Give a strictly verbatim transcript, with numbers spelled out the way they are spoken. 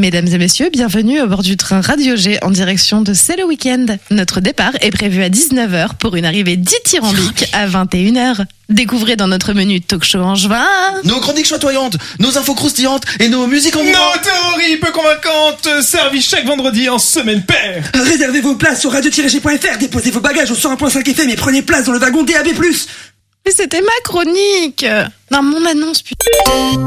Mesdames et messieurs, bienvenue à bord du train Radio G en direction de C'est le Week-end. Notre départ est prévu à dix-neuf heures pour une arrivée dithyrambique à vingt et une heures. Découvrez dans notre menu talk show angevin nos chroniques chatoyantes, nos infos croustillantes et nos musiques en mouvement. Nos théories peu convaincantes, servies chaque vendredi en semaine paire. Réservez vos places sur radio tiret g point f r, déposez vos bagages au cent un point cinq F M et prenez place dans le wagon D A B plus. Mais c'était ma chronique. Non, mon annonce, putain.